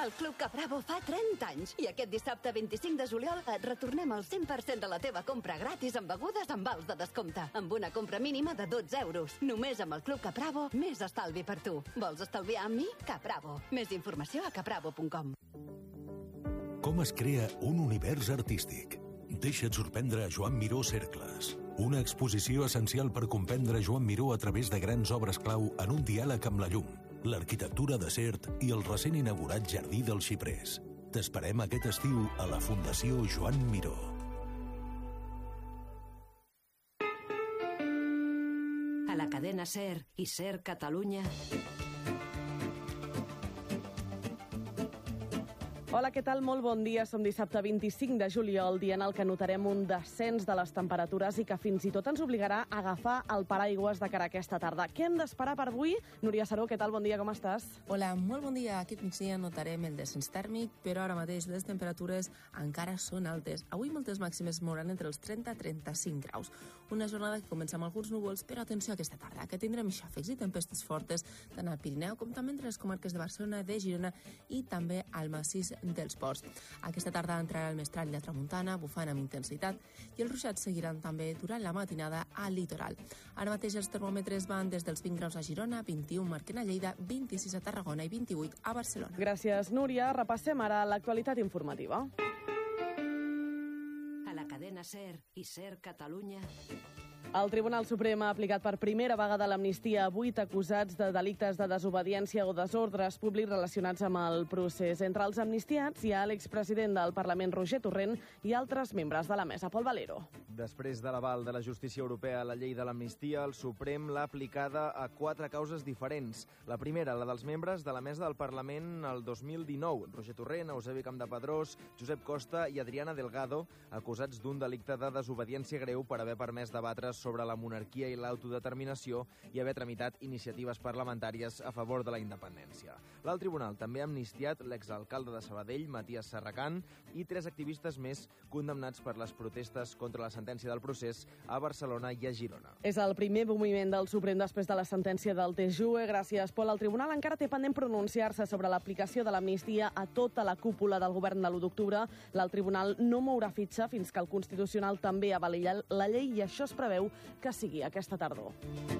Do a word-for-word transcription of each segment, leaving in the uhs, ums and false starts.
El Club Capravo fa trenta anys i aquest dissabte vint-i-cinc de juliol et retornem el cent per cent de la teva compra gratis amb begudes amb vals de descompte, amb una compra mínima de dotze euros. Només amb el Club Capravo, més estalvi per tu. Vols estalviar amb mi? Capravo. Més informació a capravo punt com. Com es crea un univers artístic? Deixa't sorprendre a Joan Miró Cercles. Una exposició essencial per comprendre Joan Miró a través de grans obres clau en un diàleg amb la llum, l'arquitectura de Sert i el recent inaugurat Jardí dels Xiprers. T'esperem aquest estiu a la Fundació Joan Miró. A la cadena Ser i Ser Catalunya. Hola, què tal? Molt bon dia. Som dissabte vint-i-cinc de juliol, dia en el que notarem un descens de les temperatures i que fins i tot ens obligarà a agafar el paraigües de cara a aquesta tarda. Què hem d'esperar per avui? Núria Saró, què tal? Bon dia, com estàs? Hola, molt bon dia. Aquest migdia notarem el descens tèrmic, però ara mateix les temperatures encara són altes. Avui moltes màximes moran entre els trenta i trenta-cinc graus. Una jornada que comença amb alguns núvols, però atenció a aquesta tarda, que tindrem xàfecs i tempestes fortes tant al Pirineu com també entre les comarques de Barcelona, de Girona i també al massís dels Ports. Aquesta tarda entrarà el mestral de tramuntana, bufant amb intensitat, i els ruixats seguiran també durant la matinada al litoral. Ara mateix els termòmetres van des dels vint graus a Girona, vint-i-un marquen a Lleida, vint-i-sis a Tarragona i vint-i-vuit a Barcelona. Gràcies, Núria. Repassem ara l'actualitat informativa. A la cadena Ser i Ser Catalunya. El Tribunal Suprem ha aplicat per primera vegada l'amnistia a vuit acusats de delictes de desobediència o desordres públics relacionats amb el procés. Entre els amnistiats hi ha l'expresident del Parlament, Roger Torrent, i altres membres de la mesa. Pol Valero. Després de l'aval de la justícia europea a la llei de l'amnistia, el Suprem l'ha aplicada a quatre causes diferents. La primera, la dels membres de la mesa del Parlament el dos mil dinou. Roger Torrent, Eusebi Campdepadrós, Josep Costa i Adriana Delgado, acusats d'un delicte de desobediència greu per haver permès debatre sobre la monarquia i l'autodeterminació i haver tramitat iniciatives parlamentàries a favor de la independència. L'alt tribunal també ha amnistiat l'exalcalde de Sabadell, Matías Serracant, i tres activistes més condemnats per les protestes contra la sentència del procés a Barcelona i a Girona. És el primer moviment del Suprem després de la sentència del T J U E. Gràcies, Pol. El tribunal encara té pendent pronunciar-se sobre l'aplicació de l'amnistia a tota la cúpula del govern de l'u d'octubre. L'alt tribunal no mourà fitxa fins que el Constitucional també avali la llei i això es preveu que sigui aquesta tardor.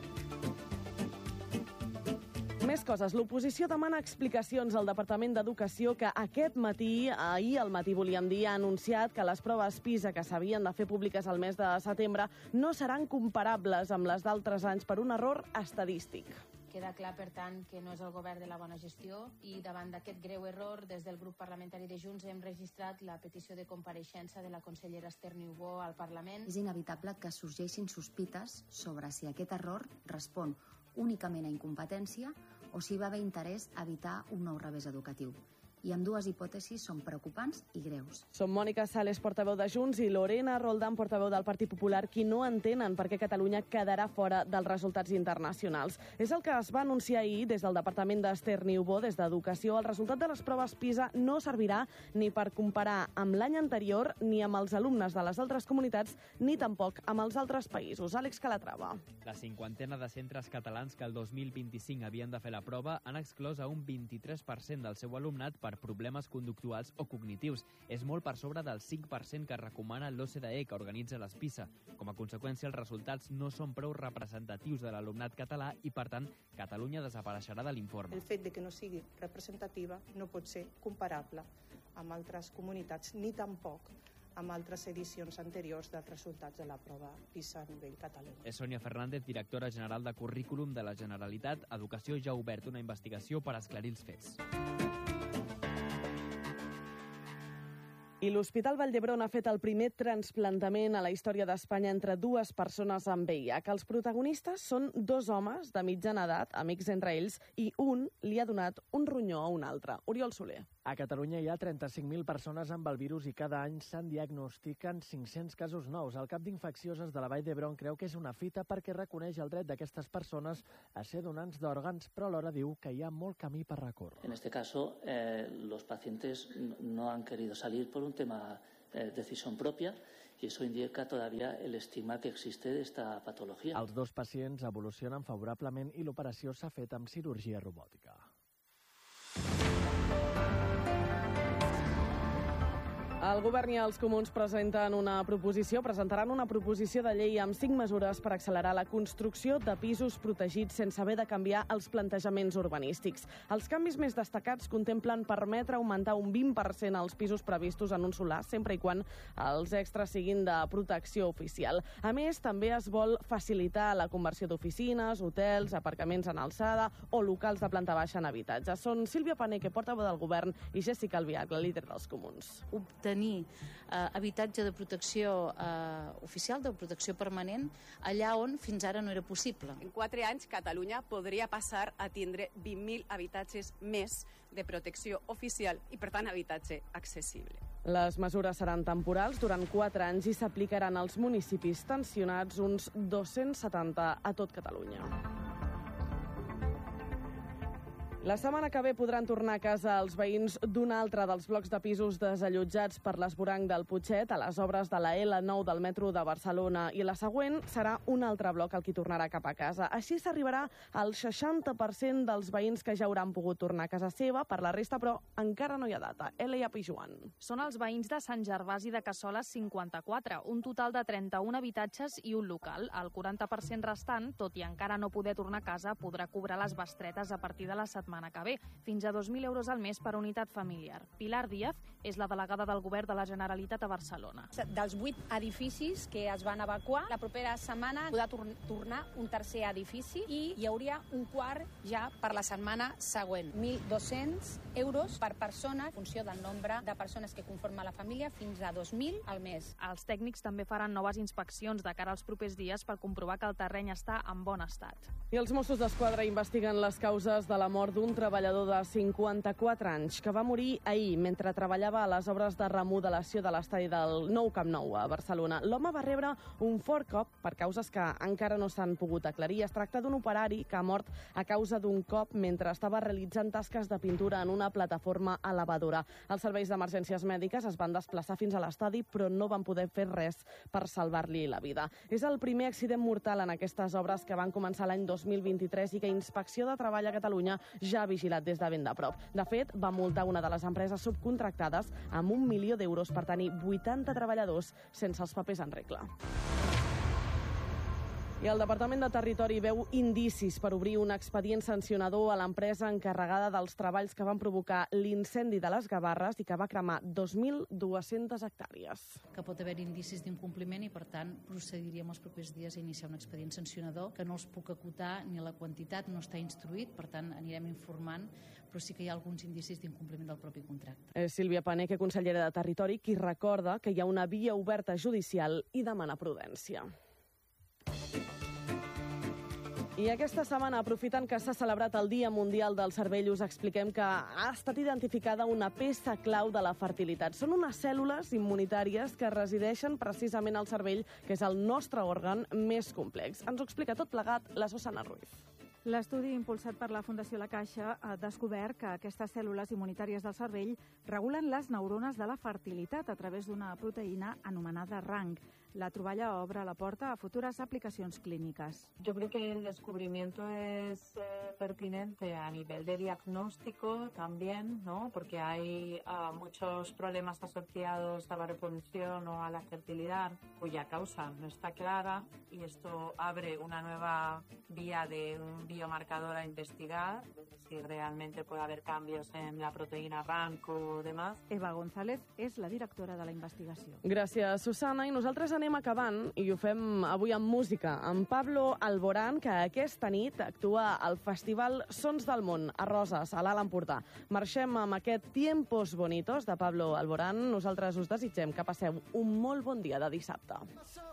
Més coses. L'oposició demana explicacions al Departament d'Educació que aquest matí, ahir al matí volíem dir, ha anunciat que les proves PISA que s'havien de fer públiques al mes de setembre no seran comparables amb les d'altres anys per un error estadístic. Queda clar, per tant, que no és el govern de la bona gestió i davant d'aquest greu error, des del grup parlamentari de Junts hem registrat la petició de compareixença de la consellera Esther Niubó al Parlament. És inevitable que sorgeixin sospites sobre si aquest error respon únicament a incompetència o si va haver interès a evitar un nou revés educatiu. I amb dues hipòtesis són preocupants i greus. Som Mònica Sales, portaveu de Junts, i Lorena Roldán, portaveu del Partit Popular, qui no entenen per què Catalunya quedarà fora dels resultats internacionals. És el que es va anunciar ahir des del Departament d'Esther Niubó, des d'Educació. El resultat de les proves PISA no servirà ni per comparar amb l'any anterior, ni amb els alumnes de les altres comunitats, ni tampoc amb els altres països. Àlex Calatrava. La cinquantena de centres catalans que el dos mil vint-i-cinc havien de fer la prova han exclòs a un vint-i-tres per cent del seu alumnat per problemes conductuals o cognitius. És molt per sobre del cinc per cent que recomana l'O C D E, que organitza les PISA. Com a conseqüència, els resultats no són prou representatius de l'alumnat català i, per tant, Catalunya desapareixerà de l'informe. El fet de que no sigui representativa no pot ser comparable amb altres comunitats ni tampoc amb altres edicions anteriors dels resultats de la prova PISA a nivell català. És Sònia Fernández, directora general de Currículum de la Generalitat. Educació ja ha obert una investigació per esclarir els fets. I l'Hospital Vall d'Hebron ha fet el primer trasplantament a la història d'Espanya entre dues persones amb V I H. Els protagonistes són dos homes de mitjana edat, amics entre ells, i un li ha donat un ronyó a un altre. Oriol Soler. A Catalunya hi ha trenta-cinc mil persones amb el virus i cada any se'n diagnostiquen cinc-cents casos nous. El cap d'infeccioses de la Vall d'Hebron creu que és una fita perquè reconeix el dret d'aquestas persones a ser donants d'òrgans, però alhora diu que hi ha molt camí per recórrer. En este caso, eh, los pacientes no han querido salir por un tema de decisión propia y eso indica todavía el estigma que existe de esta patología. Els dos pacients evolucionen favorablement i l'operació s'ha fet amb cirurgia robòtica. El govern i els comuns presenten una proposició, presentaran una proposició de llei amb cinc mesures per accelerar la construcció de pisos protegits sense haver de canviar els plantejaments urbanístics. Els canvis més destacats contemplen permetre augmentar un vint per cent els pisos previstos en un solar, sempre i quan els extras siguin de protecció oficial. A més, també es vol facilitar la conversió d'oficines, hotels, aparcaments en alçada o locals de planta baixa en habitatge. Són Sílvia Paneque, portaveu del govern, i Jéssica Albiach, la líder dels comuns. Obtenir eh, habitatge de protecció eh, oficial, de protecció permanent, allà on fins ara no era possible. En quatre anys, Catalunya podria passar a tindre vint mil habitatges més de protecció oficial i, per tant, habitatge accessible. Les mesures seran temporals durant quatre anys i s'aplicaran als municipis tensionats, uns dos-cents setanta a tot Catalunya. La setmana que ve podran tornar a casa els veïns d'un altre dels blocs de pisos desallotjats per l'esvoranc del Putxet a les obres de la L nou del metro de Barcelona, i la següent serà un altre bloc el qui tornarà cap a casa. Així s'arribarà al seixanta per cent dels veïns que ja hauran pogut tornar a casa seva. Per la resta, però, encara no hi ha data. Elia Pijuan. Són els veïns de Sant Gervasi de Cassoles cinquanta-quatre, un total de trenta-un habitatges i un local. El quaranta per cent restant, tot i encara no poder tornar a casa, podrà cobrar les bestretes a partir de la setmana que ve, fins a dos mil euros al mes per unitat familiar. Pilar Díaz és la delegada del govern de la Generalitat a Barcelona. Dels vuit edificis que es van evacuar, la propera setmana podrà tor tornar un tercer edifici i hi hauria un quart ja per la setmana següent. mil dos-cents euros per persona, en funció del nombre de persones que conformen la família, fins a dos mil al mes. Els tècnics també faran noves inspeccions de cara als propers dies per comprovar que el terreny està en bon estat. I els Mossos d'Esquadra investiguen les causes de la mort d'un treballador de cinquanta-quatre anys que va morir ahir mentre treballava a les obres de remodelació de l'estadi del nou Camp Nou a Barcelona. L'home va rebre un fort cop per causes que encara no s'han pogut aclarir. Es tracta d'un operari que ha mort a causa d'un cop mentre estava realitzant tasques de pintura en una plataforma elevadora. Els serveis d'emergències mèdiques es van desplaçar fins a l'estadi, però no van poder fer res per salvar-li la vida. És el primer accident mortal en aquestes obres que van començar l'any dos mil vint-i-tres i que Inspecció de Treball a Catalunya ja ha vigilat des de ben de prop. De fet, va multar una de les empreses subcontractades amb un milió d'euros per tenir vuitanta treballadors sense els papers en regla. I el Departament de Territori veu indicis per obrir un expedient sancionador a l'empresa encarregada dels treballs que van provocar l'incendi de les Gavarres i que va cremar dos mil dues-centes hectàrees. Que pot haver indicis d'incompliment i, per tant, procediríem els propers dies a iniciar un expedient sancionador que no els puc acotar ni a la quantitat, no està instruït, per tant, anirem informant, però sí que hi ha alguns indicis d'incompliment del propi contracte. És Sílvia Paneque, consellera de Territori, qui recorda que hi ha una via oberta judicial i demana prudència. I aquesta setmana, aprofitant que s'ha celebrat el Dia Mundial del Cervell, us expliquem que ha estat identificada una peça clau de la fertilitat. Són unes cèl·lules immunitàries que resideixen precisament al cervell, que és el nostre òrgan més complex. Ens ho explica tot plegat la Susana Ruiz. L'estudi impulsat per la Fundació La Caixa ha descobert que aquestes cèl·lules immunitàries del cervell regulen les neurones de la fertilitat a través d'una proteïna anomenada R A N C. La troballa obre la porta a futuras aplicaciones clínicas. Yo creo que el descubrimiento es eh, pertinente a nivel de diagnóstico también, ¿no? Porque hay uh, muchos problemas asociados a la reproducción o a la fertilidad cuya causa no está clara, y esto abre una nueva vía de un biomarcador a investigar, si realmente puede haber cambios en la proteïna R A N C o demás. Eva González és la directora de la investigació. Gràcies, Susana. I nosaltres anem acabant, i ho fem avui amb música, amb Pablo Alborán, que aquesta nit actua al Festival Sons del Món, a Roses, a l'Alt Empordà. Marxem amb aquest Tiempos Bonitos de Pablo Alborán. Nosaltres us desitgem que passeu un molt bon dia de dissabte.